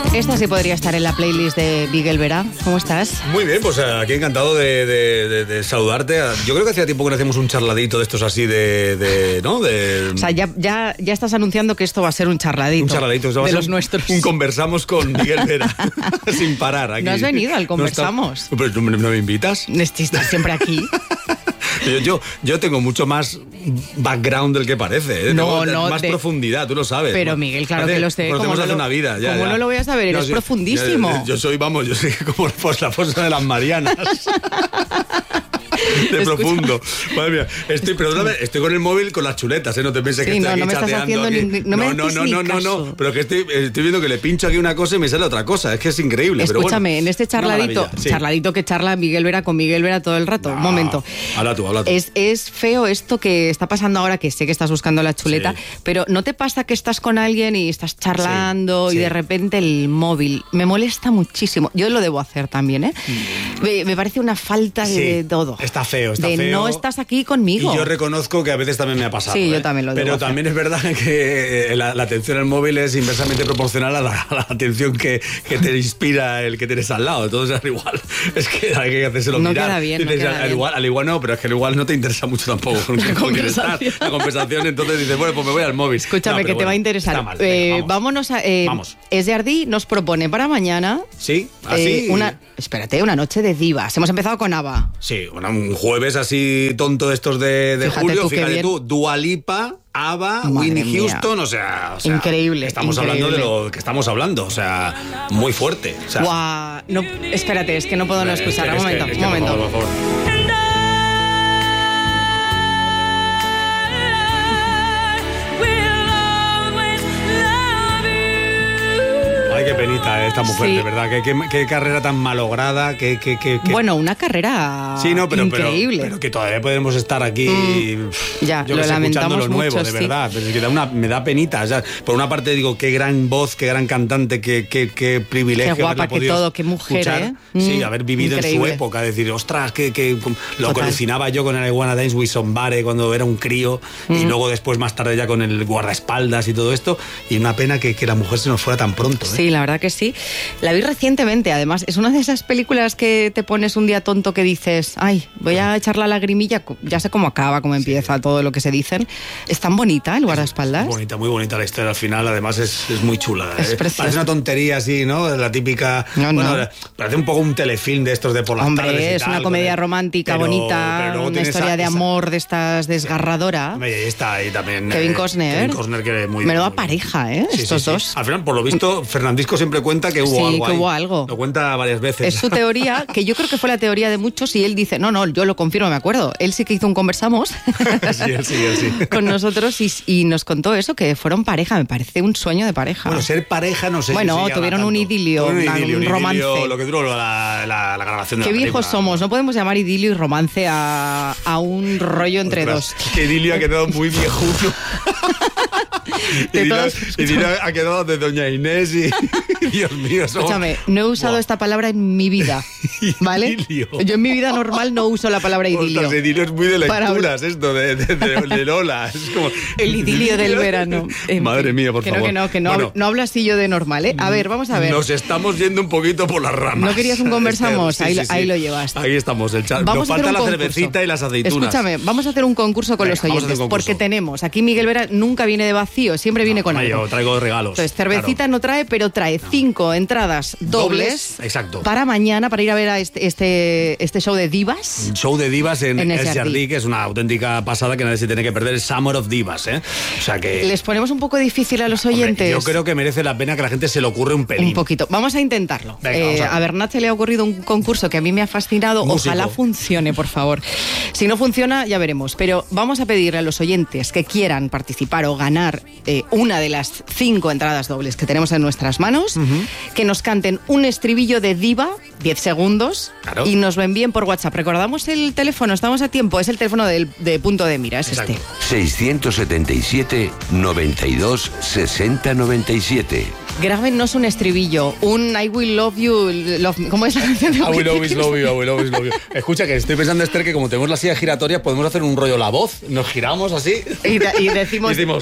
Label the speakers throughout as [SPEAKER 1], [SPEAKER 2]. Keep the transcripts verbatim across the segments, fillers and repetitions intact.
[SPEAKER 1] Esta sí podría estar en la playlist de Miguel Vera. ¿Cómo estás?
[SPEAKER 2] Muy bien, pues aquí encantado de, de, de, de saludarte. Yo creo que hacía tiempo que no hacíamos un charladito de estos así de... de ¿no? De,
[SPEAKER 1] o sea, ya, ya, ya estás anunciando que esto va a ser un charladito.
[SPEAKER 2] Un charladito. Va
[SPEAKER 1] de
[SPEAKER 2] a ser
[SPEAKER 1] los
[SPEAKER 2] un,
[SPEAKER 1] nuestros.
[SPEAKER 2] Un conversamos con Miguel Vera. Sin parar. Aquí.
[SPEAKER 1] ¿No has venido al conversamos?
[SPEAKER 2] No está, ¿pero no me invitas?
[SPEAKER 1] Estás siempre aquí.
[SPEAKER 2] Yo, yo, yo tengo mucho más background del que parece, ¿eh?
[SPEAKER 1] No,
[SPEAKER 2] tengo
[SPEAKER 1] no,
[SPEAKER 2] más
[SPEAKER 1] de...
[SPEAKER 2] profundidad, tú lo sabes.
[SPEAKER 1] Pero
[SPEAKER 2] ¿no?
[SPEAKER 1] Miguel, claro
[SPEAKER 2] hace,
[SPEAKER 1] que lo sé.
[SPEAKER 2] Conocemos
[SPEAKER 1] no
[SPEAKER 2] hace
[SPEAKER 1] lo,
[SPEAKER 2] una vida. Ya,
[SPEAKER 1] ¿Cómo
[SPEAKER 2] ya.
[SPEAKER 1] no lo voy a saber? Eres
[SPEAKER 2] no,
[SPEAKER 1] profundísimo.
[SPEAKER 2] Yo, yo soy, vamos, yo soy como pues, la fosa de las Marianas. De Escucha. Profundo. Madre mía. Estoy, perdóname, estoy con el móvil con las chuletas, ¿eh? No te pienses
[SPEAKER 1] sí,
[SPEAKER 2] que estoy
[SPEAKER 1] no,
[SPEAKER 2] aquí
[SPEAKER 1] no me
[SPEAKER 2] chateando.
[SPEAKER 1] Estás haciendo
[SPEAKER 2] aquí.
[SPEAKER 1] Ni, no, me
[SPEAKER 2] no, no, no, no, no, no. Pero que estoy, estoy viendo que le pincho aquí una cosa y me sale otra cosa. Es que es increíble.
[SPEAKER 1] Escúchame,
[SPEAKER 2] pero bueno,
[SPEAKER 1] en este charladito, sí. charladito que charla Miguel Vera con Miguel Vera todo el rato. No, un momento.
[SPEAKER 2] Habla tú, habla tú.
[SPEAKER 1] Es, es feo esto que está pasando ahora, que sé que estás buscando la chuleta, sí. pero ¿no te pasa que estás con alguien y estás charlando sí, y sí. de repente el móvil? Me molesta muchísimo. Yo lo debo hacer también, ¿eh? Mm. Me, me parece una falta
[SPEAKER 2] sí,
[SPEAKER 1] de todo.
[SPEAKER 2] Está feo, está
[SPEAKER 1] de
[SPEAKER 2] feo.
[SPEAKER 1] No estás aquí conmigo.
[SPEAKER 2] Y yo reconozco que a veces también me ha pasado.
[SPEAKER 1] Sí,
[SPEAKER 2] ¿eh?
[SPEAKER 1] yo también lo debo
[SPEAKER 2] Pero
[SPEAKER 1] hacer.
[SPEAKER 2] también es verdad que la, la atención al móvil es inversamente proporcional a la, a la atención que, que te inspira el que tienes al lado. Entonces, al igual, es que hay que hacérselo
[SPEAKER 1] no
[SPEAKER 2] mirar.
[SPEAKER 1] Queda bien,
[SPEAKER 2] dices,
[SPEAKER 1] no queda
[SPEAKER 2] al,
[SPEAKER 1] bien.
[SPEAKER 2] Igual, al igual no, pero es que al igual no te interesa mucho tampoco con
[SPEAKER 1] la conversación.
[SPEAKER 2] Estar, la conversación. Entonces dices, bueno, pues me voy al móvil.
[SPEAKER 1] Escúchame,
[SPEAKER 2] no,
[SPEAKER 1] que te
[SPEAKER 2] bueno,
[SPEAKER 1] va a interesar.
[SPEAKER 2] Mal,
[SPEAKER 1] eh,
[SPEAKER 2] venga, vamos.
[SPEAKER 1] Vámonos a... Eh,
[SPEAKER 2] vamos.
[SPEAKER 1] Esjardí nos propone para mañana...
[SPEAKER 2] Sí, así...
[SPEAKER 1] Eh, una, espérate, una noche de divas. Hemos empezado con ABBA.
[SPEAKER 2] Sí, una, un jueves así tonto de estos de, de
[SPEAKER 1] fíjate
[SPEAKER 2] julio.
[SPEAKER 1] Tú,
[SPEAKER 2] fíjate tú, Dua Lipa, ABBA,
[SPEAKER 1] Madre
[SPEAKER 2] Whitney
[SPEAKER 1] mía.
[SPEAKER 2] Houston, o sea, o sea...
[SPEAKER 1] Increíble.
[SPEAKER 2] Estamos
[SPEAKER 1] increíble.
[SPEAKER 2] hablando de lo que estamos hablando, o sea, muy fuerte. O sea,
[SPEAKER 1] Guau, no, espérate, es que no puedo no escuchar.
[SPEAKER 2] Es que,
[SPEAKER 1] un momento,
[SPEAKER 2] es que,
[SPEAKER 1] un momento.
[SPEAKER 2] Por favor, por favor. Ay, qué penita esta mujer,
[SPEAKER 1] sí.
[SPEAKER 2] de verdad. Qué, qué, qué carrera tan malograda. Qué, qué, qué, qué...
[SPEAKER 1] Bueno, una carrera
[SPEAKER 2] sí, no, pero,
[SPEAKER 1] increíble.
[SPEAKER 2] Pero, pero que todavía podemos estar aquí
[SPEAKER 1] mm, ya,
[SPEAKER 2] yo
[SPEAKER 1] lo
[SPEAKER 2] que sé, escuchando lo
[SPEAKER 1] mucho,
[SPEAKER 2] nuevo, de
[SPEAKER 1] sí.
[SPEAKER 2] verdad. Pero es que da una, me da penita. O sea, por una parte digo, qué gran voz, qué gran cantante, qué, qué, qué privilegio.
[SPEAKER 1] Qué guapa, qué todo, qué mujer,
[SPEAKER 2] escuchar.
[SPEAKER 1] ¿eh?
[SPEAKER 2] Sí,
[SPEAKER 1] mm,
[SPEAKER 2] haber vivido
[SPEAKER 1] increíble.
[SPEAKER 2] en su época. Decir, ostras, que, que lo
[SPEAKER 1] Total.
[SPEAKER 2] que alucinaba yo con el I Wanna Dance with Somebody cuando era un crío. Mm. Y luego después, más tarde, ya con el guardaespaldas y todo esto. Y una pena que, que la mujer se nos fuera tan pronto. ¿eh?
[SPEAKER 1] Sí, la verdad que sí. La vi recientemente, además. Es una de esas películas que te pones un día tonto que dices, ay, voy a echar la lagrimilla. Ya sé cómo acaba, cómo empieza sí. todo lo que se dicen. Es tan bonita el guardaespaldas.
[SPEAKER 2] Muy bonita, muy bonita la historia al final. Además es, es muy chula.
[SPEAKER 1] Es
[SPEAKER 2] ¿eh?
[SPEAKER 1] preciosa.
[SPEAKER 2] Parece una tontería así, ¿no? La típica...
[SPEAKER 1] No,
[SPEAKER 2] bueno,
[SPEAKER 1] no.
[SPEAKER 2] Parece un poco un telefilm de estos de por las
[SPEAKER 1] Hombre,
[SPEAKER 2] tardes y
[SPEAKER 1] es
[SPEAKER 2] tal,
[SPEAKER 1] una comedia
[SPEAKER 2] el,
[SPEAKER 1] romántica,
[SPEAKER 2] pero,
[SPEAKER 1] bonita,
[SPEAKER 2] pero
[SPEAKER 1] una historia
[SPEAKER 2] esa,
[SPEAKER 1] de
[SPEAKER 2] esa,
[SPEAKER 1] amor de estas desgarradora.
[SPEAKER 2] Y ahí está ahí también.
[SPEAKER 1] Kevin
[SPEAKER 2] eh,
[SPEAKER 1] Costner.
[SPEAKER 2] Kevin Costner que muy
[SPEAKER 1] Menuda
[SPEAKER 2] muy
[SPEAKER 1] pareja, ¿eh?
[SPEAKER 2] Sí,
[SPEAKER 1] Estos
[SPEAKER 2] sí, sí.
[SPEAKER 1] dos.
[SPEAKER 2] Al final, por lo visto, Fernandisco siempre cuenta que hubo
[SPEAKER 1] sí,
[SPEAKER 2] algo
[SPEAKER 1] que
[SPEAKER 2] ahí.
[SPEAKER 1] hubo algo.
[SPEAKER 2] Lo cuenta varias veces.
[SPEAKER 1] Es su teoría, que yo creo que fue la teoría de muchos, y él dice, no, no, yo lo confirmo, me acuerdo. Él sí que hizo un conversamos
[SPEAKER 2] sí, él sí, él sí.
[SPEAKER 1] con nosotros y, y nos contó eso, que fueron pareja. Me parece un sueño de pareja.
[SPEAKER 2] Bueno, ser pareja no sé
[SPEAKER 1] bueno,
[SPEAKER 2] si
[SPEAKER 1] tuvieron un idilio,
[SPEAKER 2] un,
[SPEAKER 1] una,
[SPEAKER 2] idilio,
[SPEAKER 1] un
[SPEAKER 2] un
[SPEAKER 1] romance.
[SPEAKER 2] Idilio, lo que duró la, la, la grabación de
[SPEAKER 1] Qué
[SPEAKER 2] la
[SPEAKER 1] viejos
[SPEAKER 2] película.
[SPEAKER 1] somos, no podemos llamar idilio y romance a, a un rollo entre
[SPEAKER 2] Ostras,
[SPEAKER 1] dos.
[SPEAKER 2] Que idilio ha quedado muy viejuno. Idilio, idilio ha quedado de Doña Inés y... Dios mío, somos...
[SPEAKER 1] Escúchame, no he usado
[SPEAKER 2] Buah.
[SPEAKER 1] esta palabra en mi vida, ¿vale?
[SPEAKER 2] Idilio.
[SPEAKER 1] Yo en mi vida normal no uso la palabra idilio.
[SPEAKER 2] Ostras, idilio es muy de
[SPEAKER 1] Para-
[SPEAKER 2] lecturas esto, de, de, de, de Lola. Es como...
[SPEAKER 1] El idilio del verano. En
[SPEAKER 2] Madre
[SPEAKER 1] fin,
[SPEAKER 2] mía, por
[SPEAKER 1] que
[SPEAKER 2] favor.
[SPEAKER 1] No, que no, que no,
[SPEAKER 2] Bueno,
[SPEAKER 1] hablo, no hablo así yo de normal, ¿eh? A ver, vamos a ver.
[SPEAKER 2] Nos estamos yendo un poquito por las ramas.
[SPEAKER 1] ¿No querías un conversamos?
[SPEAKER 2] Sí,
[SPEAKER 1] ahí,
[SPEAKER 2] sí,
[SPEAKER 1] lo-
[SPEAKER 2] sí.
[SPEAKER 1] ahí lo llevas.
[SPEAKER 2] Ahí estamos, el chat.
[SPEAKER 1] Vamos
[SPEAKER 2] Nos
[SPEAKER 1] a hacer
[SPEAKER 2] falta
[SPEAKER 1] un
[SPEAKER 2] la
[SPEAKER 1] concurso.
[SPEAKER 2] cervecita y las aceitunas.
[SPEAKER 1] Escúchame, vamos a hacer un concurso con
[SPEAKER 2] Venga,
[SPEAKER 1] los
[SPEAKER 2] vamos a hacer
[SPEAKER 1] oyentes,
[SPEAKER 2] un concurso.
[SPEAKER 1] porque tenemos, aquí Miguel Vera nunca viene de vacío, siempre viene
[SPEAKER 2] No,
[SPEAKER 1] con
[SPEAKER 2] hombre,
[SPEAKER 1] algo.
[SPEAKER 2] Yo traigo regalos.
[SPEAKER 1] Entonces, cervecita
[SPEAKER 2] claro.
[SPEAKER 1] no trae, pero trae cinco entradas dobles,
[SPEAKER 2] Dobles, exacto.
[SPEAKER 1] para mañana, para ir a ver a este, este, este show de divas.
[SPEAKER 2] Un show de divas en,
[SPEAKER 1] En
[SPEAKER 2] en
[SPEAKER 1] S R D,
[SPEAKER 2] S R D, que es una auténtica pasada que nadie se tiene que perder, el Summer of Divas, ¿eh? O sea que...
[SPEAKER 1] Les ponemos un poco difícil a los
[SPEAKER 2] Hombre,
[SPEAKER 1] oyentes.
[SPEAKER 2] yo creo que merece la pena que a la gente se le ocurre un pelín.
[SPEAKER 1] Un poquito. Vamos a intentarlo.
[SPEAKER 2] Venga,
[SPEAKER 1] Eh,
[SPEAKER 2] vamos a ver.
[SPEAKER 1] a Bernat se le ha ocurrido un concurso que a mí me ha fascinado.
[SPEAKER 2] Músico.
[SPEAKER 1] Ojalá funcione, por favor. Si no funciona, ya veremos. Pero vamos a pedirle a los oyentes que quieran participar o ganar eh, una de las cinco entradas dobles que tenemos en nuestras manos, uh-huh. que nos canten un estribillo de diva, diez segundos,
[SPEAKER 2] Claro.
[SPEAKER 1] y nos lo envíen por WhatsApp. Recordamos el teléfono, estamos a tiempo. Es el teléfono del, de Punto de Mira, es
[SPEAKER 2] Exacto.
[SPEAKER 1] este.
[SPEAKER 3] seiscientos setenta y siete, noventa y dos, sesenta, noventa y siete.
[SPEAKER 1] Grábennos un estribillo, un I will love you, love me. ¿Cómo es la canción?
[SPEAKER 2] I will always love you, I will always love you. Escucha, que estoy pensando, Esther, que como tenemos la silla giratoria, podemos hacer un rollo la voz, nos giramos así
[SPEAKER 1] Y, de- y decimos...
[SPEAKER 2] y decimos...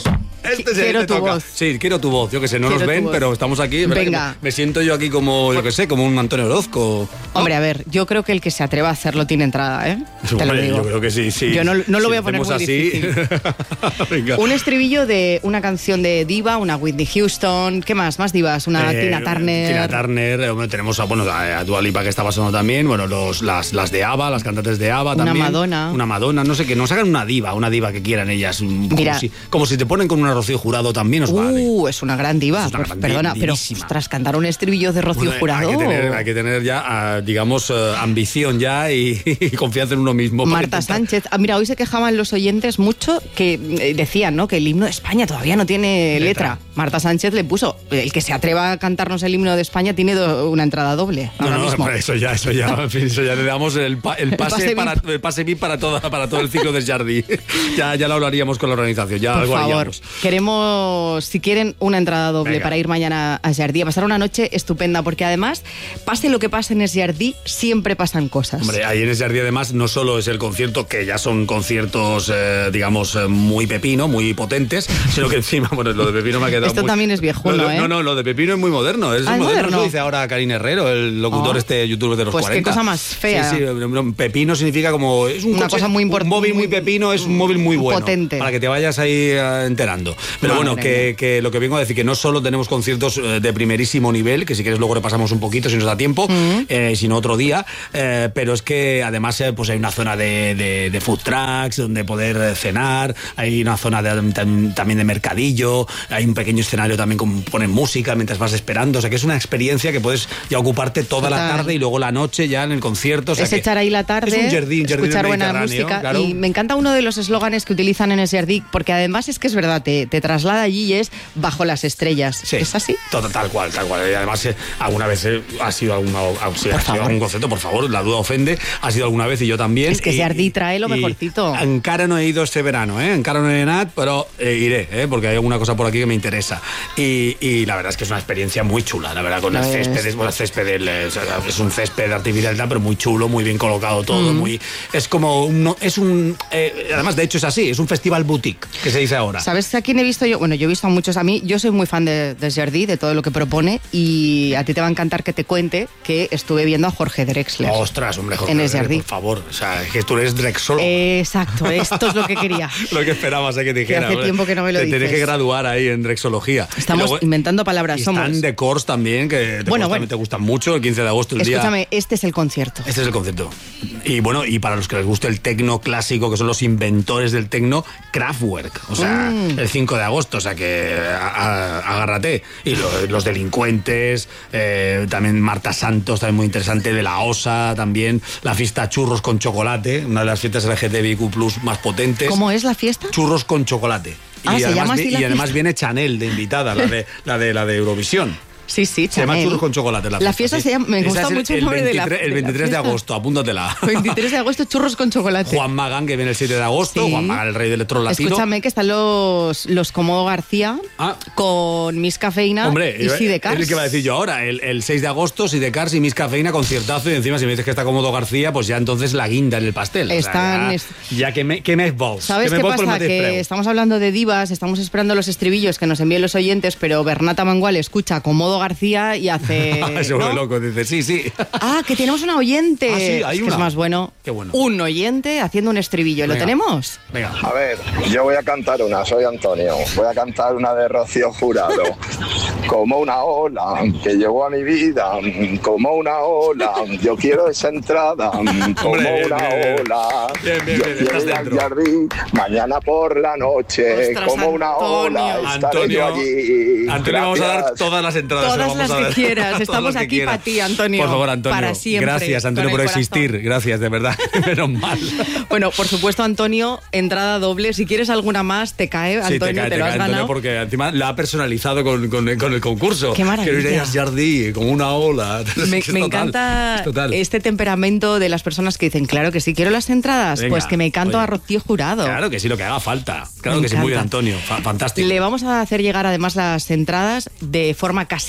[SPEAKER 2] Este es
[SPEAKER 1] quiero
[SPEAKER 2] el que
[SPEAKER 1] tu
[SPEAKER 2] toca.
[SPEAKER 1] voz.
[SPEAKER 2] Sí, quiero tu voz. Yo que sé, no
[SPEAKER 1] Quiero
[SPEAKER 2] nos
[SPEAKER 1] tu
[SPEAKER 2] ven,
[SPEAKER 1] voz.
[SPEAKER 2] pero estamos aquí. ¿Verdad?
[SPEAKER 1] Venga.
[SPEAKER 2] Me, me siento yo aquí como, yo que sé, como un Antonio Orozco. ¿No?
[SPEAKER 1] Hombre, a ver, yo creo que el que se atreva a hacerlo tiene entrada, ¿eh? Te lo
[SPEAKER 2] Hombre,
[SPEAKER 1] digo.
[SPEAKER 2] yo creo que sí, sí.
[SPEAKER 1] Yo no, no lo
[SPEAKER 2] Si
[SPEAKER 1] voy a poner
[SPEAKER 2] hacemos
[SPEAKER 1] muy
[SPEAKER 2] así.
[SPEAKER 1] difícil.
[SPEAKER 2] Venga.
[SPEAKER 1] Un estribillo de una canción de diva, una Whitney Houston, ¿qué más? Más divas, una
[SPEAKER 2] Eh,
[SPEAKER 1] Tina Turner.
[SPEAKER 2] Tina Turner, eh, bueno, tenemos a, bueno, a, a Dua Lipa que está pasando también, bueno, los, las, las de ABBA, las cantantes de ABBA
[SPEAKER 1] Una
[SPEAKER 2] también.
[SPEAKER 1] Madonna.
[SPEAKER 2] Una Madonna, no sé, que nos hagan una diva, una diva que quieran ellas. Como,
[SPEAKER 1] Mira.
[SPEAKER 2] si, como si te ponen con una Rocío Jurado también os vale.
[SPEAKER 1] Uh, es una gran diva.
[SPEAKER 2] Es una
[SPEAKER 1] Pues,
[SPEAKER 2] gran
[SPEAKER 1] perdona, pero
[SPEAKER 2] divísima.
[SPEAKER 1] ostras, cantar un estribillo de Rocío
[SPEAKER 2] Bueno,
[SPEAKER 1] Jurado.
[SPEAKER 2] Hay que tener, hay que tener ya, ah, digamos, eh, ambición ya y, y confianza en uno mismo. para
[SPEAKER 1] Marta
[SPEAKER 2] intentar-
[SPEAKER 1] Sánchez. Ah, mira, hoy se quejaban los oyentes mucho que eh, decían, ¿no? Que el himno de España todavía no tiene letra.
[SPEAKER 2] Letra.
[SPEAKER 1] Marta Sánchez le puso, el que se atreva a cantarnos el himno de España tiene do- una entrada doble.
[SPEAKER 2] No,
[SPEAKER 1] ahora
[SPEAKER 2] no,
[SPEAKER 1] mismo.
[SPEAKER 2] eso ya, eso ya, en fin, eso ya le damos el, pa- el pase,
[SPEAKER 1] pase
[SPEAKER 2] para,
[SPEAKER 1] VIP.
[SPEAKER 2] el pase V I P para, toda, para todo el ciclo de Jardí. ya, ya lo hablaríamos con la organización, ya
[SPEAKER 1] Por
[SPEAKER 2] algo
[SPEAKER 1] favor,
[SPEAKER 2] haríamos.
[SPEAKER 1] queremos, si quieren, una entrada doble
[SPEAKER 2] Venga.
[SPEAKER 1] para ir mañana a Jardí, a pasar una noche estupenda, porque además, pase lo que pase en Jardí, siempre pasan cosas.
[SPEAKER 2] Hombre, ahí en ese Jardí además no solo es el concierto, que ya son conciertos, eh, digamos, eh, muy pepino, muy potentes, sino que encima, bueno, lo de pepino me ha quedado
[SPEAKER 1] Esto
[SPEAKER 2] muy-
[SPEAKER 1] también es viejuno,
[SPEAKER 2] Lo de-
[SPEAKER 1] ¿eh?
[SPEAKER 2] No, no, lo de pepino es muy moderno. Es
[SPEAKER 1] Ah, ¿es
[SPEAKER 2] moderno,
[SPEAKER 1] moderno?
[SPEAKER 2] Lo dice ahora Karin Herrero, el locutor
[SPEAKER 1] Oh.
[SPEAKER 2] este youtuber de los
[SPEAKER 1] Pues qué
[SPEAKER 2] cuarenta.
[SPEAKER 1] cosa más fea.
[SPEAKER 2] Sí, sí, no, pepino significa como... Es un
[SPEAKER 1] Una
[SPEAKER 2] coche-
[SPEAKER 1] cosa muy
[SPEAKER 2] Un
[SPEAKER 1] import-
[SPEAKER 2] móvil muy
[SPEAKER 1] muy-
[SPEAKER 2] pepino es un móvil muy bueno.
[SPEAKER 1] potente.
[SPEAKER 2] Para que te vayas ahí eh, enterando. Pero
[SPEAKER 1] Madre
[SPEAKER 2] bueno, que, que lo que vengo a decir, que no solo tenemos conciertos eh, de primerísimo nivel, que si quieres luego repasamos un poquito si nos da tiempo, eh, si no otro día, eh, pero es que además eh, pues hay una zona de, de, de food trucks donde poder eh, cenar, hay una zona de, tam- también de mercadillo, hay un pequeño escenario también con ponen música mientras vas esperando, o sea que es una experiencia que puedes ya ocuparte toda la
[SPEAKER 1] Total.
[SPEAKER 2] tarde y luego la noche ya en el concierto. O sea
[SPEAKER 1] es
[SPEAKER 2] que
[SPEAKER 1] echar ahí la tarde,
[SPEAKER 2] es un jardín, jardín
[SPEAKER 1] escuchar buena
[SPEAKER 2] mediterráneo,
[SPEAKER 1] música.
[SPEAKER 2] claro.
[SPEAKER 1] Y me encanta uno de los eslóganes que utilizan en ese jardín, porque además es que es verdad, te, te traslada allí y es bajo las estrellas.
[SPEAKER 2] Sí,
[SPEAKER 1] ¿Es así?
[SPEAKER 2] Todo, tal cual, tal cual. Y además, eh, alguna vez eh, ha sido alguna, ha sido,
[SPEAKER 1] Por
[SPEAKER 2] ha sido
[SPEAKER 1] favor.
[SPEAKER 2] algún concepto, por favor, la duda ofende. Ha sido alguna vez y yo también.
[SPEAKER 1] Es que
[SPEAKER 2] Y-
[SPEAKER 1] Jardí trae lo
[SPEAKER 2] y
[SPEAKER 1] mejorcito.
[SPEAKER 2] Encara no he ido este verano, ¿eh? Encara no he ido, pero eh, iré, ¿eh? Porque hay alguna cosa por aquí que me interesa. Y, y la verdad es que es una experiencia muy chula, la verdad, con el
[SPEAKER 1] Lo es.
[SPEAKER 2] césped. Es, bueno, el césped el, eh, o sea, es un césped artificial, pero muy chulo, muy bien colocado todo.
[SPEAKER 1] Mm.
[SPEAKER 2] muy Es como. Un, no- es un. eh, además, de hecho, es así, es un festival boutique, que se dice ahora.
[SPEAKER 1] ¿Sabes a quién he visto yo? Bueno, yo he visto a muchos. A mí, yo soy muy fan de, de Jardí, de todo lo que propone, y a ti te va a encantar que te cuente que estuve viendo a Jorge Drexler.
[SPEAKER 2] Ostras, hombre, Jorge,
[SPEAKER 1] En el Jardí.
[SPEAKER 2] por favor. O sea, es que tú eres drexólogo.
[SPEAKER 1] Exacto, esto es lo que quería.
[SPEAKER 2] Lo que esperabas eh, que te dijera.
[SPEAKER 1] hace
[SPEAKER 2] hombre.
[SPEAKER 1] tiempo que no me lo
[SPEAKER 2] Te tienes
[SPEAKER 1] dices.
[SPEAKER 2] que graduar ahí en drexología.
[SPEAKER 1] Estamos
[SPEAKER 2] Y luego-
[SPEAKER 1] inventando palabras.
[SPEAKER 2] Y
[SPEAKER 1] Somos.
[SPEAKER 2] están de Course también, que te,
[SPEAKER 1] Bueno,
[SPEAKER 2] gustan,
[SPEAKER 1] bueno.
[SPEAKER 2] te gustan mucho, el quince de agosto, el día...
[SPEAKER 1] Escúchame, este es el concierto.
[SPEAKER 2] Este es el concepto. Y bueno, y para los que les guste el tecno clásico, que son los inventores del tecno, Kraftwerk. O sea,
[SPEAKER 1] Mm.
[SPEAKER 2] el cinco de agosto, o sea que a- a- agárrate. Y lo- los delincuentes, eh, también Marta Santos, también muy interesante, de la OSA, también la fiesta Churros con Chocolate, una de las fiestas L G T B I Q plus más potentes.
[SPEAKER 1] ¿Cómo es la fiesta?
[SPEAKER 2] Churros con chocolate.
[SPEAKER 1] Ah,
[SPEAKER 2] y
[SPEAKER 1] ¿se
[SPEAKER 2] además,
[SPEAKER 1] llama así
[SPEAKER 2] vi-
[SPEAKER 1] la
[SPEAKER 2] y además
[SPEAKER 1] fiesta?
[SPEAKER 2] viene Chanel de invitada, la de la de la de Eurovisión.
[SPEAKER 1] Sí, sí,
[SPEAKER 2] Se llama
[SPEAKER 1] Chanel.
[SPEAKER 2] Churros con chocolate. La,
[SPEAKER 1] La fiesta
[SPEAKER 2] sí.
[SPEAKER 1] se llama- me
[SPEAKER 2] Esa
[SPEAKER 1] gusta
[SPEAKER 2] es el-
[SPEAKER 1] mucho el
[SPEAKER 2] el
[SPEAKER 1] nombre de la-
[SPEAKER 2] veintitrés El
[SPEAKER 1] de la
[SPEAKER 2] veintitrés de
[SPEAKER 1] fiesta.
[SPEAKER 2] agosto, apúntatela.
[SPEAKER 1] veintitrés de agosto, churros con chocolate.
[SPEAKER 2] Juan Magán, que viene el siete de agosto.
[SPEAKER 1] Sí.
[SPEAKER 2] Juan Magán, el rey del electro latino.
[SPEAKER 1] Escúchame que están los, los Comodo García
[SPEAKER 2] Ah.
[SPEAKER 1] con Miss Cafeína
[SPEAKER 2] Hombre,
[SPEAKER 1] y
[SPEAKER 2] es
[SPEAKER 1] Sidecars.
[SPEAKER 2] el que iba a decir yo ahora. El, el seis de agosto, Sidecars y Miss Cafeína, conciertazo. Y encima, si me dices que está Cómodo García, pues ya entonces la guinda en el pastel. O sea,
[SPEAKER 1] Están-
[SPEAKER 2] ya,
[SPEAKER 1] es-
[SPEAKER 2] ya que me, que me vols.
[SPEAKER 1] ¿Sabes
[SPEAKER 2] que
[SPEAKER 1] qué
[SPEAKER 2] me vols por el
[SPEAKER 1] pasa?
[SPEAKER 2] mateix
[SPEAKER 1] Que
[SPEAKER 2] preu.
[SPEAKER 1] estamos hablando de divas, estamos esperando los estribillos que nos envíen los oyentes, pero Bernata Mangual escucha Comodo García y hace...
[SPEAKER 2] Se vuelve
[SPEAKER 1] ¿no?
[SPEAKER 2] loco, dice, sí, sí.
[SPEAKER 1] Ah, que tenemos un oyente.
[SPEAKER 2] Ah, sí, hay
[SPEAKER 1] es que
[SPEAKER 2] una.
[SPEAKER 1] es más bueno.
[SPEAKER 2] Qué bueno.
[SPEAKER 1] Un oyente haciendo un estribillo. ¿Lo
[SPEAKER 2] Venga.
[SPEAKER 1] tenemos?
[SPEAKER 2] Venga.
[SPEAKER 4] A ver, yo voy a cantar una, soy Antonio. Voy a cantar una de Rocío Jurado. Como una ola que llegó a mi vida, como una ola. Yo quiero esa entrada, como
[SPEAKER 2] Hombre,
[SPEAKER 4] una
[SPEAKER 2] bien, bien.
[SPEAKER 4] ola.
[SPEAKER 2] Bien, bien,
[SPEAKER 4] Yo
[SPEAKER 2] bien,
[SPEAKER 4] quiero
[SPEAKER 2] estás
[SPEAKER 4] ir al
[SPEAKER 2] dentro.
[SPEAKER 4] jardín mañana por la noche,
[SPEAKER 1] Ostras,
[SPEAKER 4] como una ola.
[SPEAKER 1] Antonio.
[SPEAKER 4] Estaré yo allí.
[SPEAKER 2] Antonio, vamos a dar
[SPEAKER 4] Gracias.
[SPEAKER 2] todas las entradas.
[SPEAKER 1] Todas
[SPEAKER 2] se vamos
[SPEAKER 1] las
[SPEAKER 2] a
[SPEAKER 1] que
[SPEAKER 2] dar.
[SPEAKER 1] quieras.
[SPEAKER 2] Todas
[SPEAKER 1] Estamos
[SPEAKER 2] las que
[SPEAKER 1] aquí
[SPEAKER 2] quieras.
[SPEAKER 1] para ti, Antonio.
[SPEAKER 2] Por favor, Antonio.
[SPEAKER 1] Para siempre,
[SPEAKER 2] Gracias, Antonio,
[SPEAKER 1] con
[SPEAKER 2] por
[SPEAKER 1] el corazón.
[SPEAKER 2] existir. Gracias, de verdad. Menos mal.
[SPEAKER 1] Bueno, por supuesto, Antonio, entrada doble. Si quieres alguna más, te cae,
[SPEAKER 2] Sí,
[SPEAKER 1] Antonio,
[SPEAKER 2] te cae, te
[SPEAKER 1] lo
[SPEAKER 2] cae,
[SPEAKER 1] has
[SPEAKER 2] Antonio,
[SPEAKER 1] ganado.
[SPEAKER 2] porque encima la ha personalizado con, con, con el concurso.
[SPEAKER 1] Qué maravilla.
[SPEAKER 2] Quiero ir a Jardí, como una ola.
[SPEAKER 1] Me,
[SPEAKER 2] Es que es
[SPEAKER 1] me
[SPEAKER 2] total,
[SPEAKER 1] encanta
[SPEAKER 2] es total.
[SPEAKER 1] este temperamento de las personas que dicen, claro que sí, quiero las entradas.
[SPEAKER 2] Venga,
[SPEAKER 1] pues que me canto
[SPEAKER 2] oye.
[SPEAKER 1] a Rocío Jurado.
[SPEAKER 2] Claro que sí, lo que haga falta. Claro
[SPEAKER 1] Me
[SPEAKER 2] que sí, muy bien,
[SPEAKER 1] encanta.
[SPEAKER 2] Antonio. Fa- fantástico.
[SPEAKER 1] Le vamos a hacer llegar además las entradas de forma casi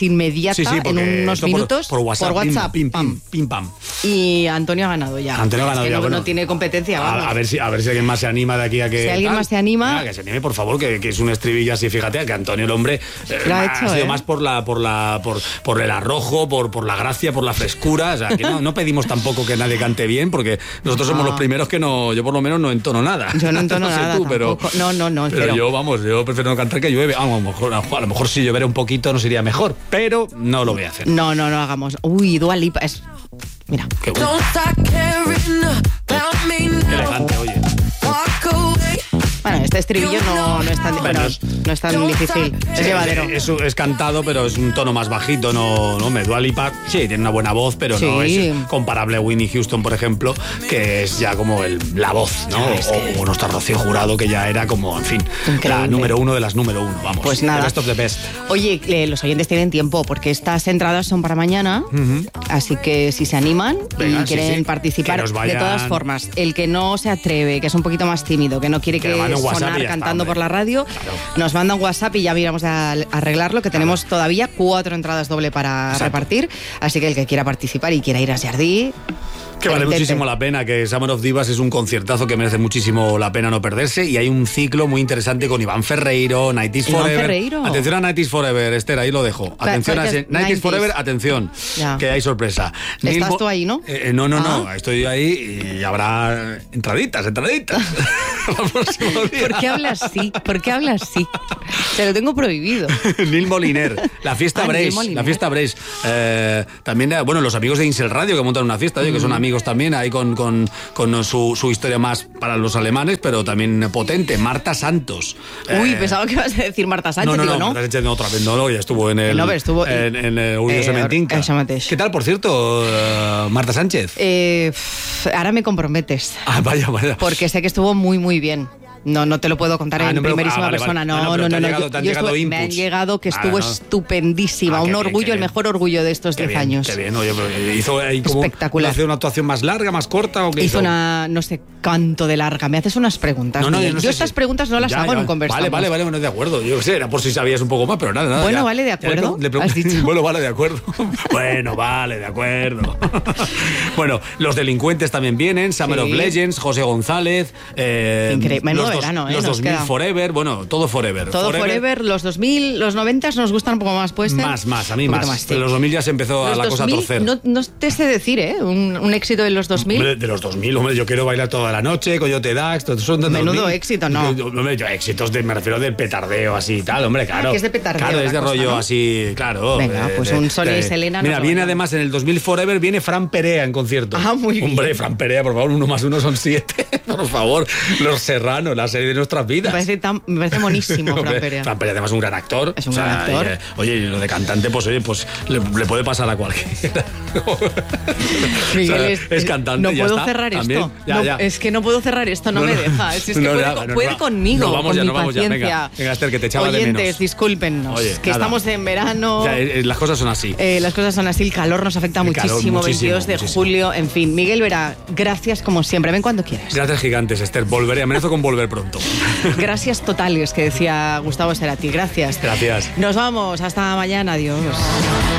[SPEAKER 1] inmediata,
[SPEAKER 2] Sí, sí,
[SPEAKER 1] en
[SPEAKER 2] porque
[SPEAKER 1] unos
[SPEAKER 2] esto por-
[SPEAKER 1] minutos,
[SPEAKER 2] Por, WhatsApp.
[SPEAKER 1] por WhatsApp,
[SPEAKER 2] Pim,
[SPEAKER 1] pam.
[SPEAKER 2] pim, pim, pam.
[SPEAKER 1] Y Antonio ha ganado ya.
[SPEAKER 2] Antonio ha
[SPEAKER 1] Es
[SPEAKER 2] ganado
[SPEAKER 1] que
[SPEAKER 2] ya,
[SPEAKER 1] no,
[SPEAKER 2] bueno.
[SPEAKER 1] no tiene competencia, vamos.
[SPEAKER 2] A, a ver si, a ver si alguien más se anima de aquí a que.
[SPEAKER 1] Si alguien más se anima-
[SPEAKER 2] Venga, que se anime, por favor, que, que es un estribillo así, fíjate, que Antonio, el hombre, eh,
[SPEAKER 1] Lo ha
[SPEAKER 2] ha
[SPEAKER 1] hecho,
[SPEAKER 2] sido
[SPEAKER 1] ¿eh?
[SPEAKER 2] más por la, por la, por, por el arrojo, por, por la gracia, por la frescura. O sea, que no, no pedimos tampoco que nadie cante bien, porque nosotros somos
[SPEAKER 1] No.
[SPEAKER 2] los primeros que no, yo por lo menos no entono nada.
[SPEAKER 1] Yo no entono
[SPEAKER 2] sé
[SPEAKER 1] nada
[SPEAKER 2] tú, pero,
[SPEAKER 1] tampoco. No, no, no,
[SPEAKER 2] Pero
[SPEAKER 1] cero.
[SPEAKER 2] yo, vamos, yo prefiero no cantar que llueve. Vamos, a lo mejor, a lo mejor si lloviera un poquito nos iría mejor, pero no lo voy a hacer.
[SPEAKER 1] No, no, no hagamos. Uy, Dua Lipa es... Mira.
[SPEAKER 2] Qué bueno.
[SPEAKER 5] Don't stop caring about me
[SPEAKER 2] Qué
[SPEAKER 5] now.
[SPEAKER 2] elegante, oye.
[SPEAKER 5] Walk away.
[SPEAKER 1] Bueno, este estribillo no, no es tan, bueno, no es tan difícil. Es llevadero.
[SPEAKER 2] Es, es cantado, pero es un tono más bajito, no, no me Dua Lipa, sí, tiene una buena voz, pero no
[SPEAKER 1] Sí.
[SPEAKER 2] es comparable a Whitney Houston, por ejemplo, que es ya como el, la voz, ¿no? O, o nuestra Rocío Jurado, que ya era como, en fin,
[SPEAKER 1] Increíble.
[SPEAKER 2] la número uno de las número uno, vamos.
[SPEAKER 1] Pues nada.
[SPEAKER 2] The best of the best.
[SPEAKER 1] Oye, eh, los oyentes tienen tiempo porque estas entradas son para mañana, así que si se animan
[SPEAKER 2] Venga,
[SPEAKER 1] y
[SPEAKER 2] sí,
[SPEAKER 1] quieren
[SPEAKER 2] sí.
[SPEAKER 1] participar,
[SPEAKER 2] Que nos
[SPEAKER 1] de
[SPEAKER 2] vayan-
[SPEAKER 1] todas formas, el que no se atreve, que es un poquito más tímido, que no quiere
[SPEAKER 2] Que
[SPEAKER 1] que,
[SPEAKER 2] le mande un WhatsApp y
[SPEAKER 1] sonar
[SPEAKER 2] ya está,
[SPEAKER 1] cantando
[SPEAKER 2] hombre.
[SPEAKER 1] por la radio,
[SPEAKER 2] Claro.
[SPEAKER 1] nos manda un WhatsApp y ya miramos a, a arreglarlo, que tenemos todavía cuatro entradas doble para
[SPEAKER 2] Exacto.
[SPEAKER 1] repartir, así que el que quiera participar y quiera ir a Jardí...
[SPEAKER 2] Que vale
[SPEAKER 1] intente.
[SPEAKER 2] muchísimo la pena, que Summer of Divas es un conciertazo que merece muchísimo la pena no perderse, y hay un ciclo muy interesante con Iván Ferreiro, Night is
[SPEAKER 1] Iván
[SPEAKER 2] Forever.
[SPEAKER 1] Ferreiro.
[SPEAKER 2] Atención a Night is Forever, Esther, ahí lo dejo. Atención
[SPEAKER 1] cuál
[SPEAKER 2] a
[SPEAKER 1] es?
[SPEAKER 2] ese- Night is
[SPEAKER 1] noventa.
[SPEAKER 2] Forever, atención,
[SPEAKER 1] Ya.
[SPEAKER 2] que hay sorpresa.
[SPEAKER 1] ¿Estás
[SPEAKER 2] Neil Mo-
[SPEAKER 1] tú ahí, no?
[SPEAKER 2] Eh, no, no, no,
[SPEAKER 1] Ah.
[SPEAKER 2] estoy ahí y habrá entraditas, entraditas. El próximo día.
[SPEAKER 1] ¿Por qué hablas así? ¿Por qué hablas así? Te lo tengo prohibido.
[SPEAKER 2] Neil Moliner, la fiesta
[SPEAKER 1] Ah, Neil
[SPEAKER 2] Brace,
[SPEAKER 1] Moliner.
[SPEAKER 2] la fiesta Brace. Eh, también, eh, bueno, los amigos de Insel Radio que montan una fiesta, oye, que son amigos también, ahí con, con, con su, su historia más para los alemanes, pero también potente. Marta Santos.
[SPEAKER 1] Uy,
[SPEAKER 2] Eh,
[SPEAKER 1] pensaba que ibas a decir Marta Sánchez,
[SPEAKER 2] no, no,
[SPEAKER 1] digo,
[SPEAKER 2] no,
[SPEAKER 1] ¿no?
[SPEAKER 2] Marta Sánchez no, otra vez, no, no, ya estuvo en el...
[SPEAKER 1] No, pero estuvo-
[SPEAKER 2] En, en el Orgullo
[SPEAKER 1] Eh,
[SPEAKER 2] Sementinca.
[SPEAKER 1] això mateix.
[SPEAKER 2] ¿Qué tal, por cierto, eh, Marta Sánchez?
[SPEAKER 1] Eh, pff, ahora me comprometes.
[SPEAKER 2] Ah, vaya, vaya.
[SPEAKER 1] Porque sé que estuvo muy, muy bien. No, no te lo puedo contar
[SPEAKER 2] Ah,
[SPEAKER 1] en
[SPEAKER 2] no, pero-
[SPEAKER 1] primerísima
[SPEAKER 2] ah, vale,
[SPEAKER 1] persona.
[SPEAKER 2] vale.
[SPEAKER 1] No,
[SPEAKER 2] No, no,
[SPEAKER 1] no,
[SPEAKER 2] pero
[SPEAKER 1] no.
[SPEAKER 2] te han
[SPEAKER 1] no,
[SPEAKER 2] llegado-
[SPEAKER 1] yo-
[SPEAKER 2] te han
[SPEAKER 1] yo
[SPEAKER 2] llegado
[SPEAKER 1] estuve- me han
[SPEAKER 2] inputs.
[SPEAKER 1] llegado que
[SPEAKER 2] Vale,
[SPEAKER 1] estuvo
[SPEAKER 2] no.
[SPEAKER 1] estupendísima.
[SPEAKER 2] Ah,
[SPEAKER 1] un
[SPEAKER 2] qué bien,
[SPEAKER 1] orgullo,
[SPEAKER 2] qué
[SPEAKER 1] el
[SPEAKER 2] bien.
[SPEAKER 1] mejor orgullo de estos
[SPEAKER 2] Qué
[SPEAKER 1] diez
[SPEAKER 2] bien,
[SPEAKER 1] años.
[SPEAKER 2] Qué bien, oye, pero hizo ahí como...
[SPEAKER 1] Espectacular.
[SPEAKER 2] ¿Hizo una actuación más larga, más corta o qué
[SPEAKER 1] Hizo una, no sé, canto de larga. Me haces unas preguntas.
[SPEAKER 2] No, no,
[SPEAKER 1] Miguel.
[SPEAKER 2] yo no
[SPEAKER 1] yo
[SPEAKER 2] sé
[SPEAKER 1] estas
[SPEAKER 2] si-
[SPEAKER 1] preguntas no las
[SPEAKER 2] Ya,
[SPEAKER 1] hago
[SPEAKER 2] ya.
[SPEAKER 1] en un conversamos.
[SPEAKER 2] Vale, vale, vale, bueno, de acuerdo. Yo qué sé, era por si sabías un poco más, pero nada, nada.
[SPEAKER 1] Bueno,
[SPEAKER 2] ya.
[SPEAKER 1] vale, de
[SPEAKER 2] Ya le
[SPEAKER 1] acuerdo,
[SPEAKER 2] pre- le pregun-
[SPEAKER 1] has dicho.
[SPEAKER 2] Bueno, vale, de acuerdo. Bueno, vale, de acuerdo. Bueno, los delincuentes también vienen, Summer
[SPEAKER 1] Sí.
[SPEAKER 2] of Legends, José González. Eh,
[SPEAKER 1] Increíble. Menudo
[SPEAKER 2] los dos-
[SPEAKER 1] verano, ¿eh?
[SPEAKER 2] Los
[SPEAKER 1] Nos
[SPEAKER 2] dos mil
[SPEAKER 1] queda.
[SPEAKER 2] Forever, bueno, todo Forever.
[SPEAKER 1] Todo forever, los dos mil, los noventa nos gustan un poco más, ¿puede ser?
[SPEAKER 2] Más, más, a mí
[SPEAKER 1] Un
[SPEAKER 2] más.
[SPEAKER 1] poquito sí.
[SPEAKER 2] Pero los dos mil ya se empezó a
[SPEAKER 1] Los
[SPEAKER 2] la cosa a
[SPEAKER 1] 2000,
[SPEAKER 2] torcer.
[SPEAKER 1] No, no te sé decir, ¿eh? Un, un éxito de los dos mil.
[SPEAKER 2] Hombre, de los dos mil, hombre, yo quiero bailar toda la noche, Coyote Dax, todos son de
[SPEAKER 1] Menudo
[SPEAKER 2] dos mil.
[SPEAKER 1] éxito, ¿no?
[SPEAKER 2] Yo- Hombre, yo éxitos de, me refiero del petardeo así y tal, hombre, claro.
[SPEAKER 1] que es de petardeo
[SPEAKER 2] Claro,
[SPEAKER 1] la
[SPEAKER 2] es de
[SPEAKER 1] cosa,
[SPEAKER 2] rollo
[SPEAKER 1] ¿no?
[SPEAKER 2] así, claro.
[SPEAKER 1] Venga,
[SPEAKER 2] de-
[SPEAKER 1] pues
[SPEAKER 2] de-
[SPEAKER 1] un Sonia
[SPEAKER 2] de-
[SPEAKER 1] y Selena nos
[SPEAKER 2] Mira,
[SPEAKER 1] lo
[SPEAKER 2] viene
[SPEAKER 1] bailamos.
[SPEAKER 2] además en el dos mil Forever, viene Fran Perea en concierto.
[SPEAKER 1] Ah, muy bien.
[SPEAKER 2] Hombre, Fran Perea, por favor, uno más uno son siete. Por favor, Los Serranos, la serie de nuestras
[SPEAKER 1] Me
[SPEAKER 2] vidas.
[SPEAKER 1] parece, tan, me parece monísimo, Fran
[SPEAKER 2] Hombre,
[SPEAKER 1] Perea.
[SPEAKER 2] Fran Perea además es un gran actor.
[SPEAKER 1] Es un gran actor.
[SPEAKER 2] y, eh, oye, y lo de cantante, pues oye, pues le, le puede pasar a cualquiera.
[SPEAKER 1] Miguel,
[SPEAKER 2] O sea,
[SPEAKER 1] es,
[SPEAKER 2] es cantante,
[SPEAKER 1] No
[SPEAKER 2] ya
[SPEAKER 1] puedo
[SPEAKER 2] está,
[SPEAKER 1] cerrar
[SPEAKER 2] también.
[SPEAKER 1] esto.
[SPEAKER 2] Ya,
[SPEAKER 1] No,
[SPEAKER 2] ya.
[SPEAKER 1] Es que no puedo cerrar esto, no,
[SPEAKER 2] No,
[SPEAKER 1] me
[SPEAKER 2] no.
[SPEAKER 1] deja. Es, es que
[SPEAKER 2] No,
[SPEAKER 1] puede,
[SPEAKER 2] ya,
[SPEAKER 1] con-
[SPEAKER 2] no,
[SPEAKER 1] puede
[SPEAKER 2] no,
[SPEAKER 1] conmigo,
[SPEAKER 2] nos vamos
[SPEAKER 1] con
[SPEAKER 2] ya,
[SPEAKER 1] mi
[SPEAKER 2] nos vamos ya,
[SPEAKER 1] paciencia.
[SPEAKER 2] venga. Venga, Esther, que te echaba de
[SPEAKER 1] Oyentes,
[SPEAKER 2] menos.
[SPEAKER 1] discúlpennos,
[SPEAKER 2] Oye,
[SPEAKER 1] que
[SPEAKER 2] nada.
[SPEAKER 1] estamos en verano.
[SPEAKER 2] Ya, eh, eh, las cosas son así.
[SPEAKER 1] Eh, las cosas son así, el calor nos afecta
[SPEAKER 2] El calor,
[SPEAKER 1] muchísimo,
[SPEAKER 2] muchísimo,
[SPEAKER 1] veintidós de
[SPEAKER 2] muchísimo.
[SPEAKER 1] julio, en fin. Miguel Vera, gracias como siempre, ven cuando quieras.
[SPEAKER 2] Gracias gigantes, Esther. Volveré, amenazo con volver pronto.
[SPEAKER 1] Gracias totales, que decía Gustavo Cerati, gracias.
[SPEAKER 2] Gracias.
[SPEAKER 1] Nos vamos, hasta mañana, adiós.